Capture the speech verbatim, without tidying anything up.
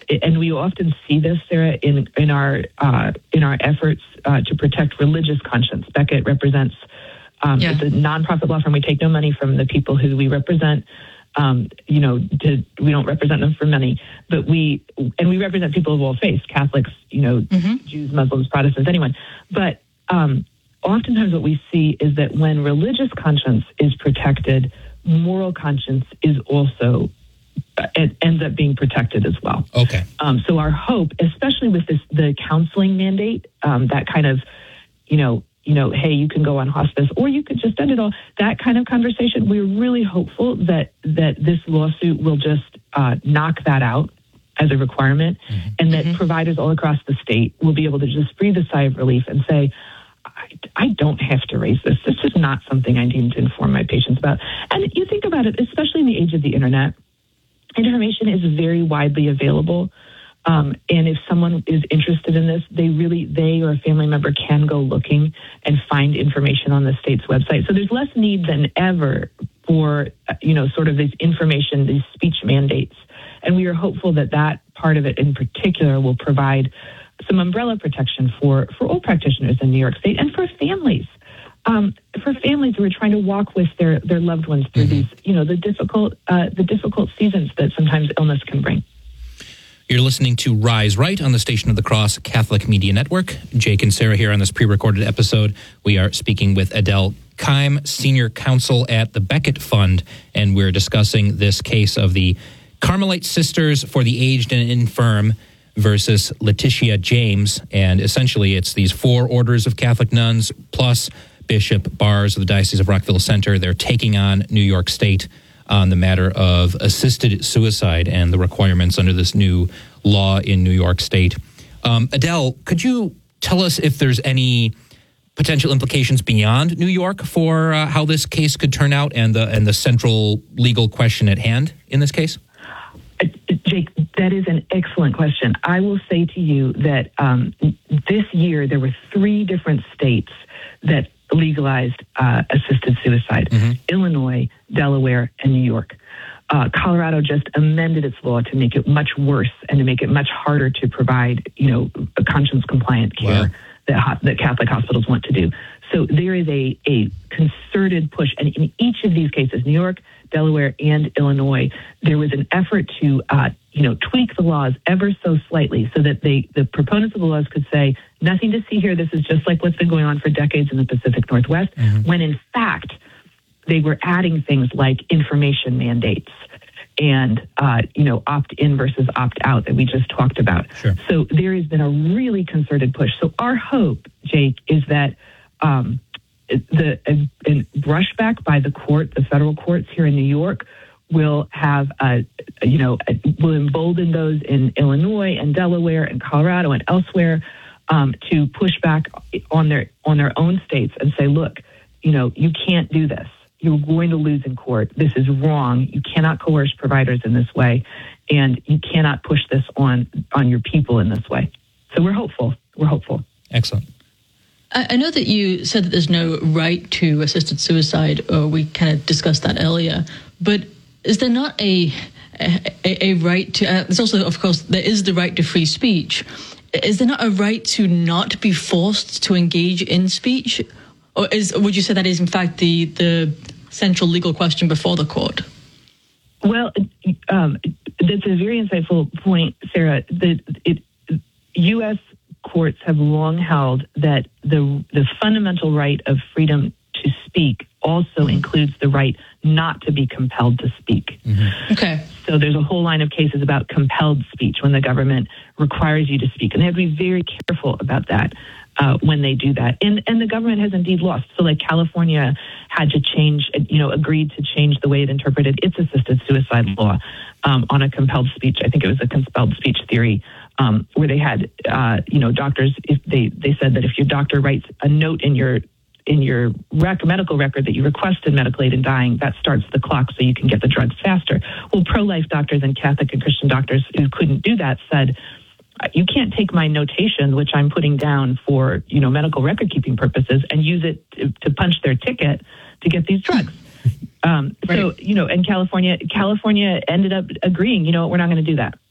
and we often see this, Sarah, in in our uh, in our efforts uh, to protect religious conscience. Beckett represents um, yeah. it's a nonprofit law firm. We take no money from the people who we represent. Um, you know, to, we don't represent them for money, but we and we represent people of all faiths: Catholics, you know, mm-hmm. Jews, Muslims, Protestants, anyone. But um, oftentimes, what we see is that when religious conscience is protected, moral conscience is also it ends up being protected as well. Okay. Um, so our hope, especially with this, the counseling mandate, um, that kind of, you know, you know, hey, you can go on hospice, or you could just end it all. That kind of conversation, we're really hopeful that that this lawsuit will just uh, knock that out as a requirement, mm-hmm. and that mm-hmm. providers all across the state will be able to just breathe a sigh of relief and say, I, I don't have to raise this. This is not something I need to inform my patients about. And you think about it, especially in the age of the internet. Information is very widely available, um, and if someone is interested in this, they really, they or a family member can go looking and find information on the state's website. So there's less need than ever for, you know, sort of this information, these speech mandates. And we are hopeful that that part of it in particular will provide some umbrella protection for, for all practitioners in New York State and for families. Um, for families who are trying to walk with their, their loved ones through mm-hmm. these, you know, the difficult uh, the difficult seasons that sometimes illness can bring. You're listening to Rise Right on the Station of the Cross Catholic Media Network. Jake and Sarah here on this pre-recorded episode. We are speaking with Adele Keim, Senior Counsel at the Beckett Fund, and we're discussing this case of the Carmelite Sisters for the Aged and Infirm versus Letitia James. And essentially it's these four orders of Catholic nuns plus Bishop Barrs of the Diocese of Rockville Center. They're taking on New York State on the matter of assisted suicide and the requirements under this new law in New York State. Um, Adele, could you tell us if there's any potential implications beyond New York for uh, how this case could turn out and the and the central legal question at hand in this case? Uh, Jake, that is an excellent question. I will say to you that um, this year there were three different states that legalized uh, assisted suicide: mm-hmm. Illinois, Delaware, and New York. Uh, Colorado just amended its law to make it much worse and to make it much harder to provide, you know, conscience-compliant care wow. that, ho- that Catholic hospitals want to do. So there is a, a concerted push, and in each of these cases, New York, Delaware, and Illinois, there was an effort to, uh, you know, tweak the laws ever so slightly so that they, the proponents of the laws could say, nothing to see here, this is just like what's been going on for decades in the Pacific Northwest, mm-hmm. when in fact, they were adding things like information mandates and, uh, you know, opt-in versus opt-out that we just talked about. Sure. So there has been a really concerted push. So our hope, Jake, is that um, the a, a brushback by the court, the federal courts here in New York, will have, a, you know, a, will embolden those in Illinois and Delaware and Colorado and elsewhere um, to push back on their on their own states and say, look, you know, you can't do this. You're going to lose in court. This is wrong. You cannot coerce providers in this way, and you cannot push this on on your people in this way. So we're hopeful. We're hopeful. Excellent. I know that you said that there's no right to assisted suicide, or we kind of discussed that earlier, but is there not a a, a right to, uh, there's also, of course, there is the right to free speech. Is there not a right to not be forced to engage in speech? Or is, would you say that is, in fact, the, the central legal question before the court? Well, um, that's a very insightful point, Sarah. The it, U S courts have long held that the the fundamental right of freedom to speak also mm-hmm. includes the right not to be compelled to speak. Mm-hmm. Okay. So there's a whole line of cases about compelled speech when the government requires you to speak, and they have to be very careful about that. Uh, when they do that. And and the government has indeed lost. So like California had to change, you know, agreed to change the way it interpreted its assisted suicide law um, on a compelled speech. I think it was a compelled speech theory um, where they had, uh, you know, doctors, if they, they said that if your doctor writes a note in your in your rec- medical record that you requested medical aid in dying, that starts the clock so you can get the drugs faster. Well, pro-life doctors and Catholic and Christian doctors who couldn't do that said, you can't take my notation, which I'm putting down for, you know, medical record keeping purposes, and use it to, to punch their ticket to get these drugs. Um, right. So, you know, and California, California ended up agreeing, you know, we're not going to do that.